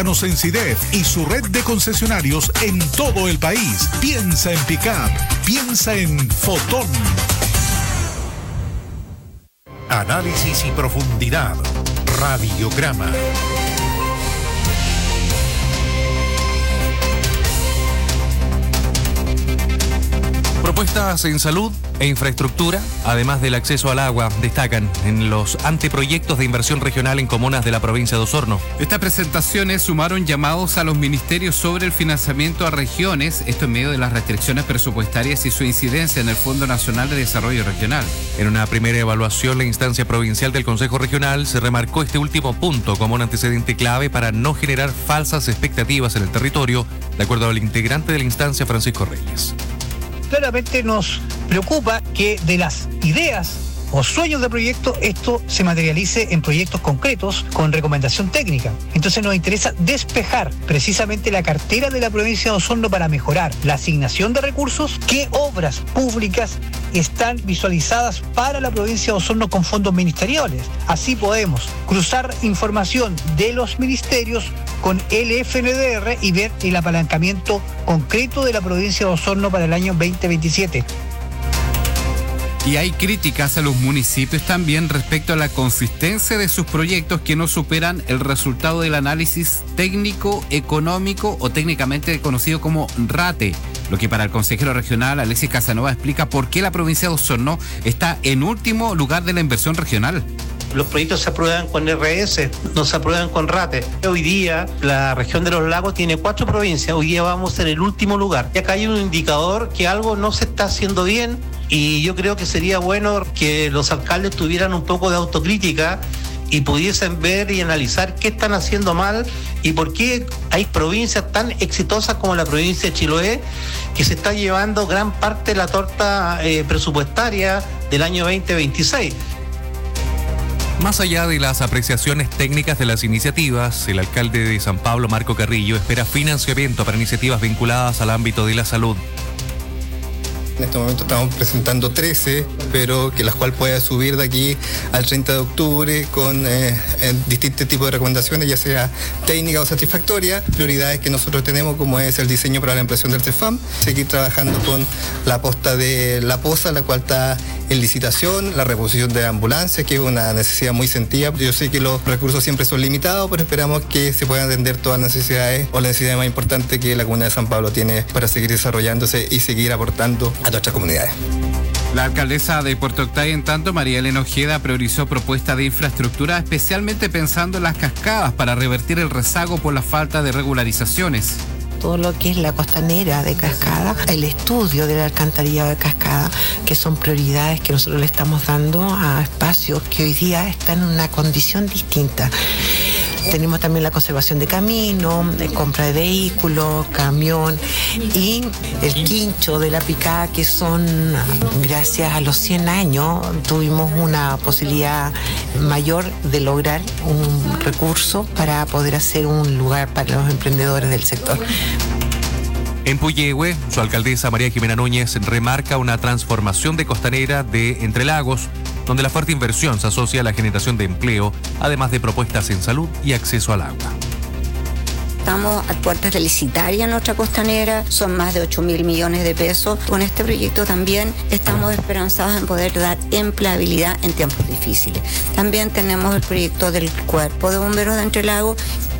en SIDEF y su red de concesionarios en todo el país. Piensa en Pickup, piensa en Fotón. Análisis y profundidad. Radiograma. Propuestas en salud e infraestructura, además del acceso al agua, destacan en los anteproyectos de inversión regional en comunas de la provincia de Osorno. Estas presentaciones sumaron llamados a los ministerios sobre el financiamiento a regiones, esto en medio de las restricciones presupuestarias y su incidencia en el Fondo Nacional de Desarrollo Regional. En una primera evaluación, la instancia provincial del Consejo Regional se remarcó este último punto como un antecedente clave para no generar falsas expectativas en el territorio, de acuerdo al integrante de la instancia, Francisco Reyes. Claramente nos preocupa que de las ideas o sueños de proyectos, esto se materialice en proyectos concretos con recomendación técnica. Entonces nos interesa despejar precisamente la cartera de la provincia de Osorno para mejorar la asignación de recursos, qué obras públicas están visualizadas para la provincia de Osorno con fondos ministeriales. Así podemos cruzar información de los ministerios con el FNDR y ver el apalancamiento concreto de la provincia de Osorno para el año 2027. Y hay críticas a los municipios también respecto a la consistencia de sus proyectos que no superan el resultado del análisis técnico, económico o técnicamente conocido como RATE. Lo que para el consejero regional Alexis Casanova explica por qué la provincia de Osorno está en último lugar de la inversión regional. Los proyectos se aprueban con RS, no se aprueban con RATE. Hoy día la región de los lagos tiene 4 provincias, hoy día vamos en el último lugar. Y acá hay un indicador que algo no se está haciendo bien y yo creo que sería bueno que los alcaldes tuvieran un poco de autocrítica y pudiesen ver y analizar qué están haciendo mal y por qué hay provincias tan exitosas como la provincia de Chiloé que se está llevando gran parte de la torta presupuestaria del año 2026. Más allá de las apreciaciones técnicas de las iniciativas, el alcalde de San Pablo, Marco Carrillo, espera financiamiento para iniciativas vinculadas al ámbito de la salud. En este momento estamos presentando 13, pero que las cuales pueda subir de aquí al 30 de octubre con distintos tipos de recomendaciones, ya sea técnicas o satisfactorias. Prioridades que nosotros tenemos, como es el diseño para la ampliación del CEFAM, seguir trabajando con la posta de la POSA, la cual está en licitación, la reposición de ambulancias, que es una necesidad muy sentida. Yo sé que los recursos siempre son limitados, pero esperamos que se puedan atender todas las necesidades o la necesidad más importante que la Comuna de San Pablo tiene para seguir desarrollándose y seguir aportando a nuestras comunidades. La alcaldesa de Puerto Octay, en tanto, María Elena Ojeda, priorizó propuestas de infraestructura, especialmente pensando en las cascadas para revertir el rezago por la falta de regularizaciones. Todo lo que es la costanera de Cascada, el estudio del alcantarillado de Cascada, que son prioridades que nosotros le estamos dando a espacios que hoy día están en una condición distinta. Tenemos también la conservación de camino, compra de vehículos, camión y el quincho de la picada, que son, gracias a los 100 años, tuvimos una posibilidad mayor de lograr un recurso para poder hacer un lugar para los emprendedores del sector. En Puyehue, su alcaldesa María Jimena Núñez remarca una transformación de costanera de Entre Lagos, donde la fuerte inversión se asocia a la generación de empleo, además de propuestas en salud y acceso al agua. Estamos a puertas de licitaria en nuestra costanera, son más de 8.000 millones de pesos. Con este proyecto también estamos esperanzados en poder dar empleabilidad en tiempos difíciles. También tenemos el proyecto del Cuerpo de Bomberos de Entre Lagos,